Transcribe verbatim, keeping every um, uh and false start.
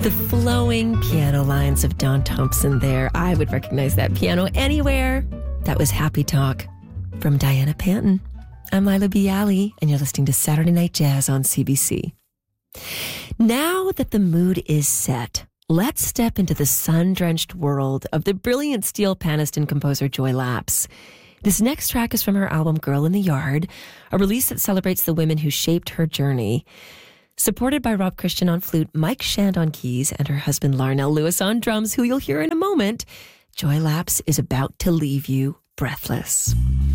The flowing piano lines of Don Thompson there. I would recognize that piano anywhere. That was Happy Talk from Diana Panton. I'm Lila Bialy, and you're listening to Saturday Night Jazz on C B C. Now that the mood is set, let's step into the sun-drenched world of the brilliant steel panist and composer Joy Lapps. This next track is from her album Girl in the Yard, a release that celebrates the women who shaped her journey. Supported by Rob Christian on flute, Mike Shand on keys, and her husband Larnell Lewis on drums, who you'll hear in a moment, Joy Lapps is about to leave you breathless.